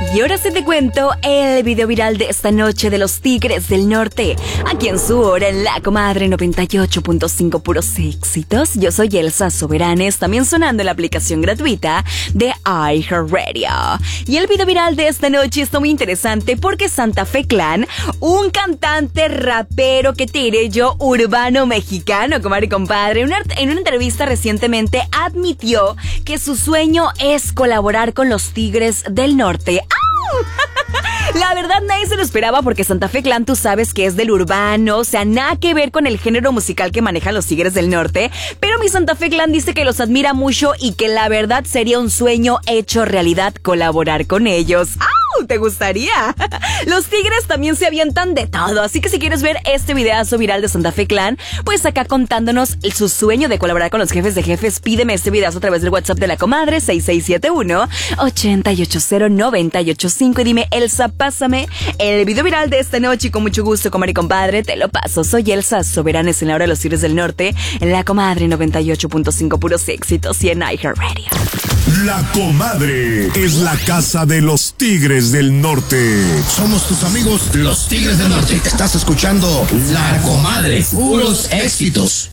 Y ahora sí te cuento el video viral de esta noche de los Tigres del Norte. Aquí en su hora en La Comadre 98.5, puros éxitos. Yo soy Elsa Soberanes, también sonando en la aplicación gratuita de iHeartRadio. Y el video viral de esta noche está muy interesante porque Santa Fe Clan, un cantante rapero que te diré yo, urbano mexicano, comadre y compadre, en una entrevista recientemente admitió que su sueño es colaborar con los Tigres del Norte. La verdad nadie se lo esperaba porque Santa Fe Clan tú sabes que es del urbano, o sea, nada que ver con el género musical que manejan los Tigres del Norte, pero mi Santa Fe Clan dice que los admira mucho y que la verdad sería un sueño hecho realidad colaborar con ellos. ¡Au! ¿Te gustaría? Los Tigres también se avientan de todo, así que si quieres ver este videazo viral de Santa Fe Clan, pues acá contándonos su sueño de colaborar con los jefes de jefes, pídeme este videazo a través del WhatsApp de La Comadre 6671-8800985 y dime, Elsa, pásame el video viral de esta noche y con mucho gusto, comadre y compadre, te lo paso. Soy Elsa Soberanes en la hora de los Tigres del Norte, en La Comadre 98.5, puros éxitos y en iHeartRadio. La Comadre es la casa de los Tigres del Norte. Somos tus amigos, los Tigres del Norte. Estás escuchando La Comadre, puros éxitos.